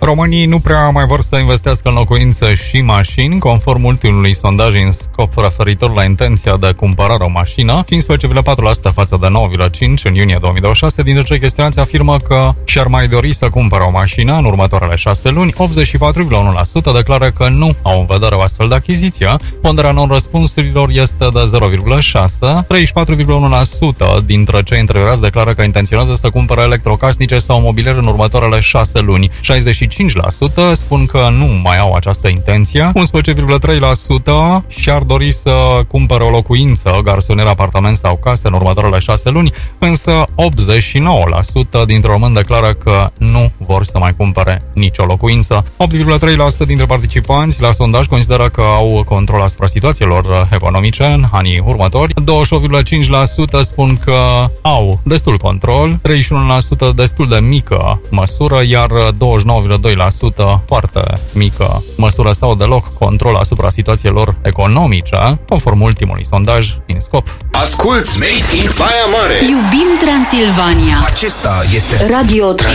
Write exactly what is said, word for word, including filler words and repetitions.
Românii nu prea mai vor să investească în locuințe și mașini, conform ultimului sondaj în scop referitor la intenția de a cumpăra o mașină, cincisprezece virgulă patru la sută față de nouă virgulă cinci la sută în iunie două mii douăzeci și șase, dintre cei chestionați afirmă că și-ar mai dori să cumpere o mașină în următoarele șase luni, optzeci și patru virgulă unu la sută declară că nu au în vedere o astfel de achiziție, ponderea non-răspunsurilor este de zero virgulă șase la sută, treizeci și patru virgulă unu la sută dintre cei întrebați declară că intenționează să cumpere electrocasnice sau mobilier în următoarele șase luni, șaizeci și cinci la sută spun că nu mai au această intenție, unsprezece virgulă trei la sută și-ar dori să cumpere o locuință, garsonier, apartament sau casă în următoarele șase luni, însă optzeci și nouă la sută dintre români declară că nu vor să mai cumpere nicio locuință. opt virgulă trei la sută dintre participanți la sondaj consideră că au control asupra situațiilor economice în anii următori, douăzeci și opt virgulă cinci la sută spun că au destul control, treizeci și unu la sută destul de mică măsură, iar douăzeci și nouă virgulă doi la sută foarte mică măsură sau deloc control asupra situațiilor economice, conform ultimului sondaj din scop. Asculți Made in Baia Mare. Iubim Transilvania. Acesta este Radio